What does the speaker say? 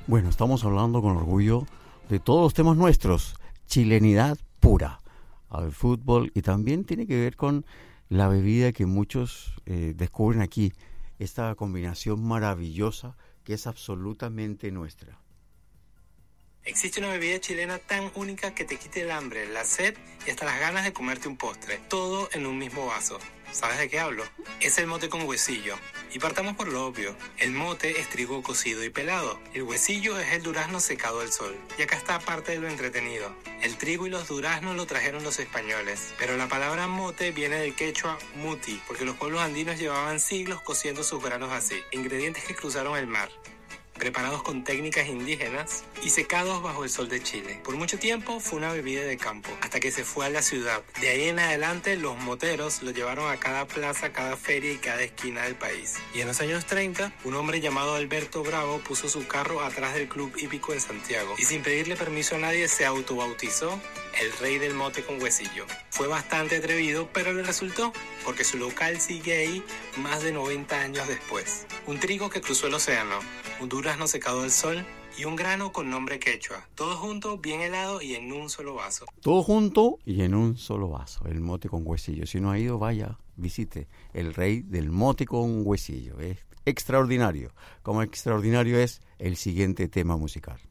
Bueno, estamos hablando con orgullo de todos los temas nuestros, chilenidad pura al fútbol, y también tiene que ver con la bebida que muchos descubren aquí, esta combinación maravillosa que es absolutamente nuestra. Existe una bebida chilena tan única que te quite el hambre, la sed y hasta las ganas de comerte un postre, todo en un mismo vaso. ¿Sabes de qué hablo? Es el mote con huesillo. Y partamos por lo obvio. El mote es trigo cocido y pelado. El huesillo es el durazno secado al sol. Y acá está parte de lo entretenido. El trigo y los duraznos lo trajeron los españoles. Pero la palabra mote viene del quechua muti, porque los pueblos andinos llevaban siglos cociendo sus granos así. Ingredientes que cruzaron el mar, preparados con técnicas indígenas y secados bajo el sol de Chile. Por mucho tiempo fue una bebida de campo, hasta que se fue a la ciudad. De ahí en adelante los moteros lo llevaron a cada plaza, cada feria y cada esquina del país. Y en los años 30, un hombre llamado Alberto Bravo puso su carro atrás del club hípico en Santiago y sin pedirle permiso a nadie se autobautizó el rey del mote con huesillo. Fue bastante atrevido, pero le resultó, porque su local sigue ahí más de 90 años después. Un trigo que cruzó el océano, un durazno secado al sol y un grano con nombre quechua. Todo junto, bien helado y en un solo vaso. Todo junto y en un solo vaso, el mote con huesillo. Si no ha ido, vaya, visite el rey del mote con huesillo. Es extraordinario, como extraordinario es el siguiente tema musical.